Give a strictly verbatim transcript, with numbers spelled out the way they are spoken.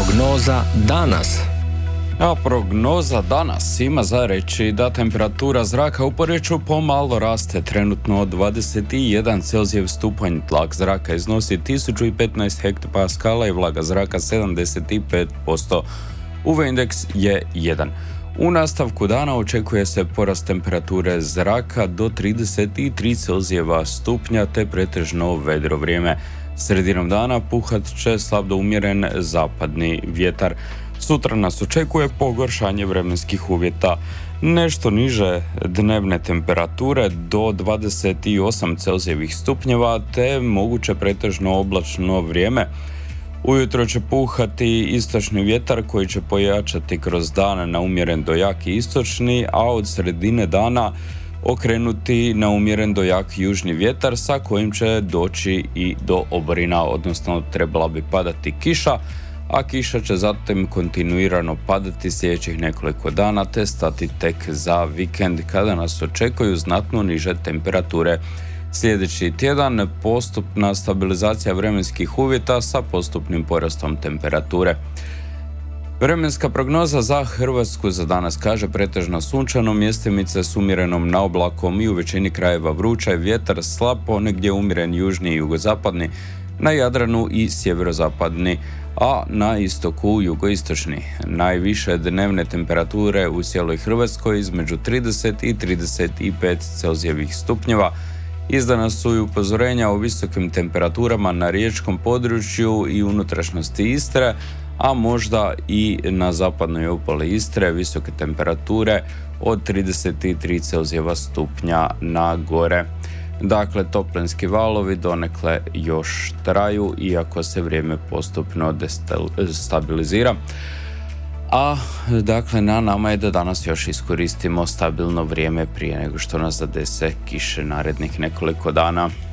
Prognoza danas. A prognoza danas ima za reći da temperatura zraka u Poreču pomalo raste, trenutno dvadeset jedan Celzijev stupanj, tlak zraka iznosi tisuću petnaest hektopaskala i vlaga zraka sedamdeset pet posto. U V indeks je jedan. U nastavku dana očekuje se porast temperature zraka do trideset tri Celzijeva stupnja te pretežno vedro vrijeme. Sredinom dana puhat će slab do umjeren zapadni vjetar. Sutra nas očekuje pogoršanje vremenskih uvjeta. Nešto niže dnevne temperature do dvadeset osam Celzijevih stupnjeva te moguće pretežno oblačno vrijeme. Ujutro će puhati istočni vjetar koji će pojačati kroz dan na umjeren do jaki istočni, a od sredine dana okrenuti na umjeren do jak južni vjetar sa kojim će doći i do oborina, odnosno trebala bi padati kiša, a kiša će zatim kontinuirano padati sljedećih nekoliko dana te stati tek za vikend kada nas očekuju znatno niže temperature. Sljedeći tjedan postupna stabilizacija vremenskih uvjeta sa postupnim porastom temperature. Vremenska prognoza za Hrvatsku za danas kaže pretežno sunčano, mjestimice s umjerenom naoblakom i u većini krajeva vruća, vjetar slab, ponegdje umjeren južni i jugozapadni, na Jadranu i sjeverozapadni, a na istoku jugoistočni. Najviše dnevne temperature u cijeloj Hrvatskoj između trideset i trideset pet Celzijevih stupnjeva. Izdana su i upozorenja o visokim temperaturama na riječkom području i unutrašnjosti Istre, a možda i na zapadnoj obali Istre visoke temperature od trideset tri Celzijeva stupnja na gore. Dakle, toplinski valovi donekle još traju, iako se vrijeme postupno destabilizira. A dakle, na nama je da danas još iskoristimo stabilno vrijeme prije nego što nas zadese kiše narednih nekoliko dana.